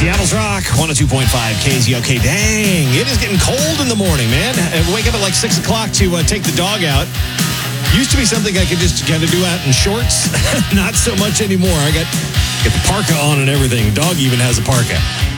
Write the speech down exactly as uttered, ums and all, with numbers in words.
Seattle's Rock, one oh two point five K Z L K. Dang, it is getting cold in the morning, man. I wake up at like six o'clock to uh, take the dog out. Used to be something I could just kind of do out in shorts. Not so much anymore. I got, got the parka on and everything. Dog even has a parka.